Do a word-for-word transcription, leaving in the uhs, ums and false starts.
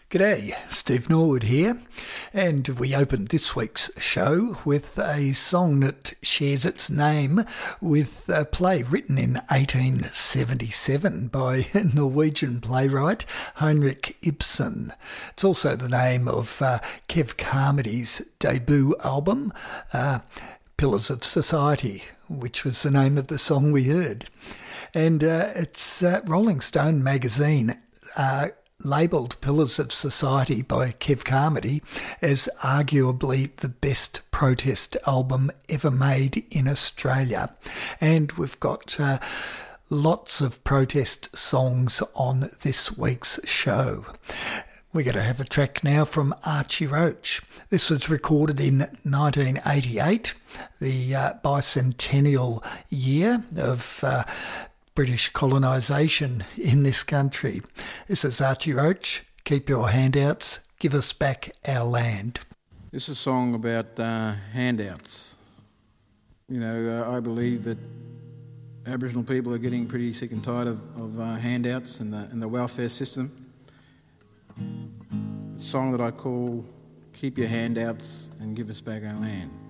G'day, Steve Norwood here, and we opened this week's show with a song that shares its name with a play written in eighteen seventy-seven by Norwegian playwright Henrik Ibsen. It's also the name of uh, Kev Carmody's debut album, uh, Pillars of Society, which was the name of the song we heard. And uh, it's uh, Rolling Stone magazine uh, labelled Pillars of Society by Kev Carmody as arguably the best protest album ever made in Australia. And we've got uh, lots of protest songs on this week's show. We're going to have a track now from Archie Roach. This was recorded in nineteen eighty-eight, the uh, bicentennial year of uh, British colonisation in this country. This is Archie Roach. Keep your handouts. Give us back our land. This is a song about uh, handouts. You know, uh, I believe that Aboriginal people are getting pretty sick and tired of, of uh, handouts and the, and the welfare system. A song that I call Keep Your Handouts and Give Us Back Our Land.